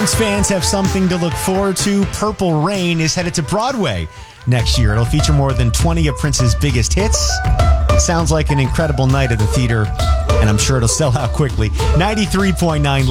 Prince fans have something to look forward to. Purple Rain is headed to Broadway next year. It'll feature more than 20 of Prince's biggest hits. It sounds like an incredible night at the theater, and I'm sure it'll sell out quickly. 93.9